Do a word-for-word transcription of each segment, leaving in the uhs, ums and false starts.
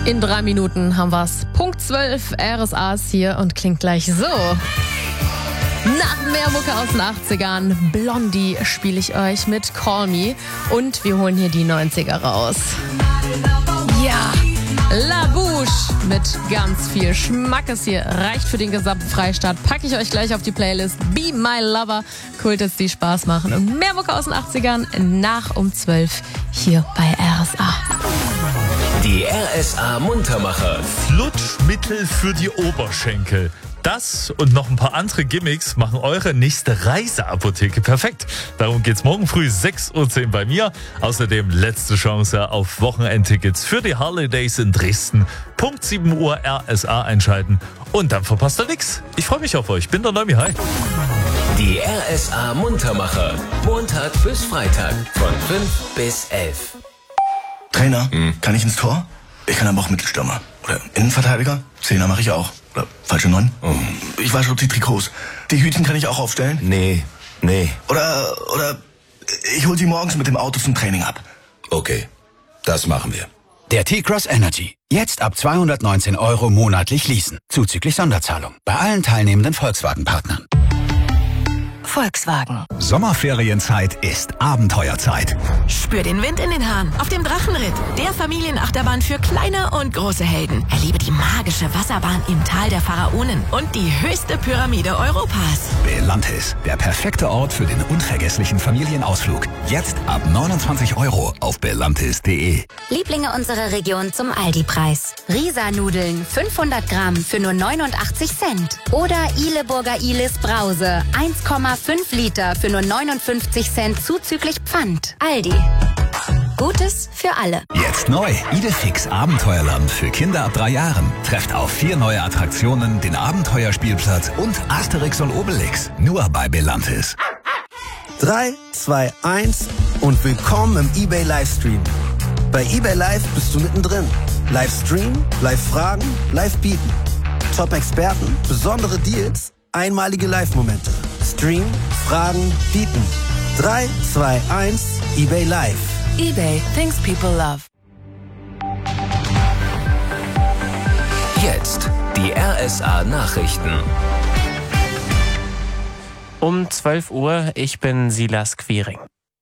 In drei Minuten haben wir's. Punkt zwölf, R S A ist hier und klingt gleich so. Nach mehr Mucke aus den achtzigern, Blondie spiele ich euch mit Call Me und wir holen hier die neunziger raus. Ja, La Bouche mit ganz viel Schmackes hier. Reicht für den gesamten Freistaat. Packe ich euch gleich auf die Playlist. Be My Lover. Kultes, die Spaß machen. Und mehr Mucke aus den achtzigern nach um zwölf hier bei R S A. Die R S A Muntermacher. Flutschmittel für die Oberschenkel. Das und noch ein paar andere Gimmicks machen eure nächste Reiseapotheke perfekt. Darum geht's morgen früh sechs Uhr zehn bei mir. Außerdem letzte Chance auf Wochenendtickets für die Holidays in Dresden. Punkt sieben Uhr R S A einschalten und dann verpasst ihr nichts. Ich freue mich auf euch. Bin der Neumi. Hi. Die R S A Muntermacher. Montag bis Freitag von fünf bis elf. Trainer, hm. kann ich ins Tor? Ich kann aber auch Mittelstürmer. Oder Innenverteidiger? Zehner mache ich auch. Oder falsche Neun? Oh. Ich wasche die Trikots. Die Hütchen kann ich auch aufstellen? Nee, nee. Oder, oder ich hol sie morgens mit dem Auto zum Training ab. Okay, das machen wir. Der T-Cross Energy. Jetzt ab zweihundertneunzehn Euro monatlich leasen. Zuzüglich Sonderzahlung. Bei allen teilnehmenden Volkswagen-Partnern. Volkswagen. Sommerferienzeit ist Abenteuerzeit. Spür den Wind in den Haaren auf dem Drachenritt. Der Familienachterbahn für kleine und große Helden. Erlebe die magische Wasserbahn im Tal der Pharaonen und die höchste Pyramide Europas. Belantis, der perfekte Ort für den unvergesslichen Familienausflug. Jetzt ab neunundzwanzig Euro auf belantis punkt de. Lieblinge unserer Region zum Aldi-Preis. Risa-Nudeln fünfhundert Gramm für nur neunundachtzig Cent. Oder Ileburger Ilis Brause eins Komma fünf Liter für nur neunundfünfzig Cent zuzüglich Pfand. Aldi. Gutes für alle. Jetzt neu. Idefix Abenteuerland für Kinder ab drei Jahren. Trefft auf vier neue Attraktionen, den Abenteuerspielplatz und Asterix und Obelix. Nur bei Belantis. drei, zwei, eins und willkommen im eBay Livestream. Bei eBay Live bist du mittendrin. Livestream, Live-Fragen, Live-Bieten. Top-Experten, besondere Deals, einmalige Live-Momente. Stream, Fragen, Bieten. drei, zwei, eins, eBay Live. eBay, things people love. Jetzt die R S A Nachrichten. Um zwölf Uhr, ich bin Silas Quiring.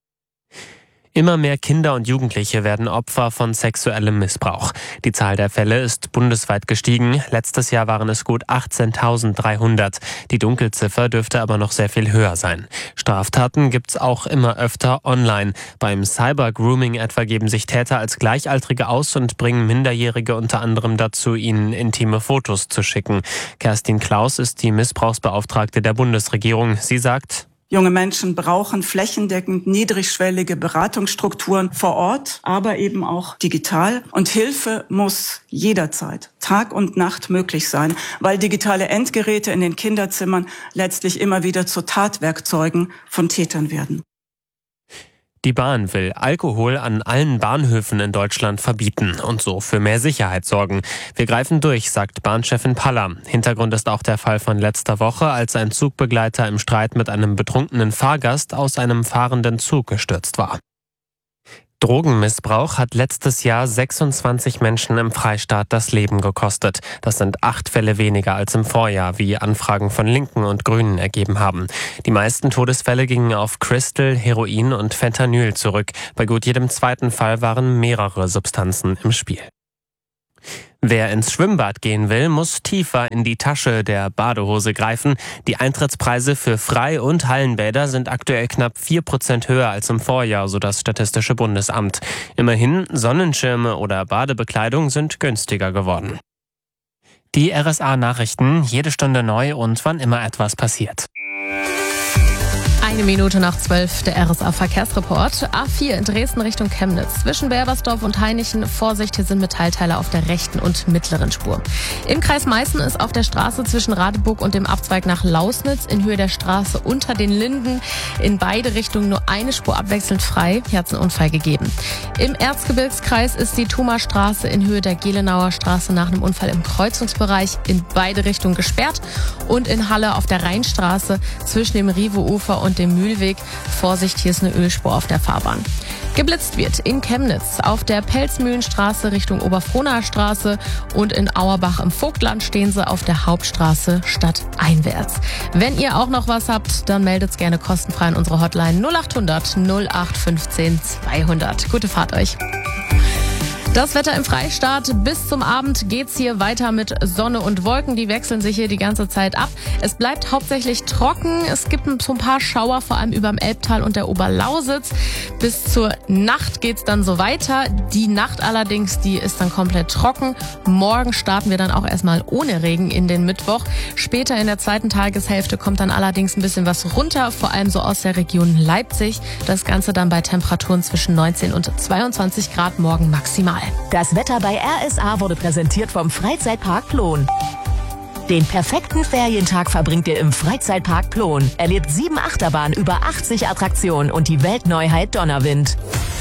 Immer mehr Kinder und Jugendliche werden Opfer von sexuellem Missbrauch. Die Zahl der Fälle ist bundesweit gestiegen. Letztes Jahr waren es gut achtzehntausenddreihundert. Die Dunkelziffer dürfte aber noch sehr viel höher sein. Straftaten gibt's auch immer öfter online. Beim Cyber-Grooming etwa geben sich Täter als Gleichaltrige aus und bringen Minderjährige unter anderem dazu, ihnen intime Fotos zu schicken. Kerstin Klaus ist die Missbrauchsbeauftragte der Bundesregierung. Sie sagt: Junge Menschen brauchen flächendeckend niedrigschwellige Beratungsstrukturen vor Ort, aber eben auch digital. Und Hilfe muss jederzeit, Tag und Nacht möglich sein, weil digitale Endgeräte in den Kinderzimmern letztlich immer wieder zu Tatwerkzeugen von Tätern werden. Die Bahn will Alkohol an allen Bahnhöfen in Deutschland verbieten und so für mehr Sicherheit sorgen. Wir greifen durch, sagt Bahnchefin Paller. Hintergrund ist auch der Fall von letzter Woche, als ein Zugbegleiter im Streit mit einem betrunkenen Fahrgast aus einem fahrenden Zug gestürzt war. Drogenmissbrauch hat letztes Jahr sechsundzwanzig Menschen im Freistaat das Leben gekostet. Das sind acht Fälle weniger als im Vorjahr, wie Anfragen von Linken und Grünen ergeben haben. Die meisten Todesfälle gingen auf Crystal, Heroin und Fentanyl zurück. Bei gut jedem zweiten Fall waren mehrere Substanzen im Spiel. Wer ins Schwimmbad gehen will, muss tiefer in die Tasche der Badehose greifen. Die Eintrittspreise für Frei- und Hallenbäder sind aktuell knapp vier Prozent höher als im Vorjahr, so das Statistische Bundesamt. Immerhin, Sonnenschirme oder Badebekleidung sind günstiger geworden. Die R S A-Nachrichten, jede Stunde neu und wann immer etwas passiert. Eine Minute nach zwölf, der R S A-Verkehrsreport. A vier in Dresden Richtung Chemnitz. Zwischen Berbersdorf und Hainichen, Vorsicht, hier sind Metallteile auf der rechten und mittleren Spur. Im Kreis Meißen ist auf der Straße zwischen Radeburg und dem Abzweig nach Lausnitz in Höhe der Straße unter den Linden in beide Richtungen nur eine Spur abwechselnd frei. Hier hat es einen Unfall gegeben. Im Erzgebirgskreis ist die Thomasstraße in Höhe der Gelenauer Straße nach einem Unfall im Kreuzungsbereich in beide Richtungen gesperrt. Und in Halle auf der Rheinstraße zwischen dem Rive-Ufer und dem dem Mühlweg. Vorsicht, hier ist eine Ölspur auf der Fahrbahn. Geblitzt wird in Chemnitz auf der Pelzmühlenstraße Richtung Oberfrohnaer Straße und in Auerbach im Vogtland stehen sie auf der Hauptstraße stadteinwärts. Wenn ihr auch noch was habt, dann meldet's gerne kostenfrei an unsere Hotline null acht hundert null acht fünfzehn zweihundert. Gute Fahrt euch. Das Wetter im Freistaat. Bis zum Abend geht's hier weiter mit Sonne und Wolken. Die wechseln sich hier die ganze Zeit ab. Es bleibt hauptsächlich trocken. Es gibt so ein paar Schauer, vor allem überm Elbtal und der Oberlausitz. Bis zur Nacht geht's dann so weiter. Die Nacht allerdings, die ist dann komplett trocken. Morgen starten wir dann auch erstmal ohne Regen in den Mittwoch. Später in der zweiten Tageshälfte kommt dann allerdings ein bisschen was runter, vor allem so aus der Region Leipzig. Das Ganze dann bei Temperaturen zwischen neunzehn und zweiundzwanzig Grad morgen maximal. Das Wetter bei R S A wurde präsentiert vom Freizeitpark Plon. Den perfekten Ferientag verbringt ihr im Freizeitpark Plon. Erlebt sieben Achterbahnen, über achtzig Attraktionen und die Weltneuheit Donnerwind.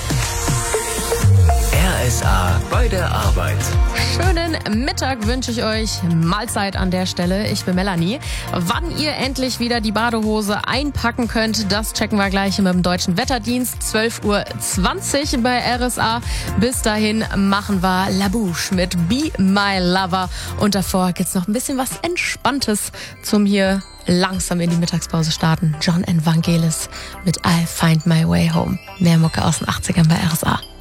R S A bei der Arbeit. Schönen Mittag wünsche ich euch. Mahlzeit an der Stelle. Ich bin Melanie. Wann ihr endlich wieder die Badehose einpacken könnt, das checken wir gleich mit dem Deutschen Wetterdienst. zwölf Uhr zwanzig bei R S A. Bis dahin machen wir La Bouche mit Be My Lover. Und davor gibt's noch ein bisschen was Entspanntes zum hier langsam in die Mittagspause starten. John Evangelis mit I'll Find My Way Home. Mehr Mucke aus den achtzigern bei R S A.